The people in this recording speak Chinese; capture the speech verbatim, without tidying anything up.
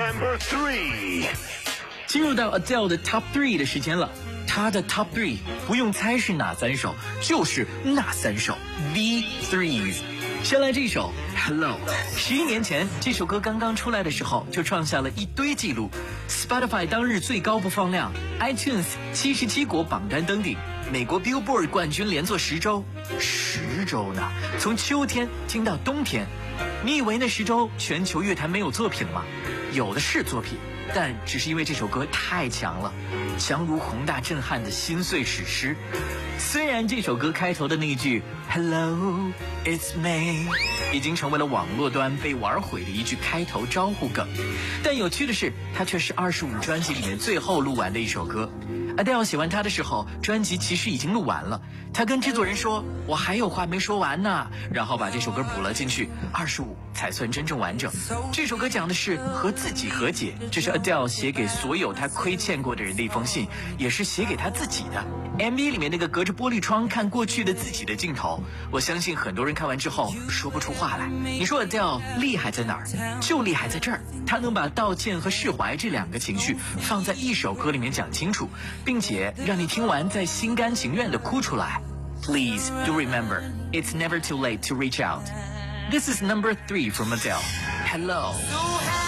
Number three， 进入到 Adele 的 Top three 的时间了。她的 Top three 不用猜是哪三首，就是那三首 The Threes。先来这首 Hello， 十一年前这首歌刚刚出来的时候就创下了一堆记录 ，Spotify 当日最高播放量 ，iTunes 七十七国榜单登顶，美国 Billboard 冠军连做十周，十周呢，从秋天听到冬天。你以为那十周全球乐坛没有作品吗？有的是作品，但只是因为这首歌太强了，强如宏大震撼的心碎史诗。虽然这首歌开头的那句 Hello it's me 已经成为了网络端被玩毁的一句开头招呼梗，但有趣的是，它却是二十五专辑里面最后录完的一首歌。Adele 写完它的时候，专辑其实已经录完了。他跟制作人说：“我还有话没说完呢。”然后把这首歌补了进去，二十五才算真正完整。这首歌讲的是和自己和解，这是 Adele 写给所有他亏欠过的人的一封信，也是写给他自己的。M V 里面那个隔着玻璃窗看过去的自己的镜头，我相信很多人看完之后说不出话来。你说 Adele 厉害在哪儿？就厉害在这儿，他能把道歉和释怀这两个情绪放在一首歌里面讲清楚，并且让你听完再心甘情愿地哭出来。Please do remember, it's never too late to reach out. This is number three from Adele. Hello.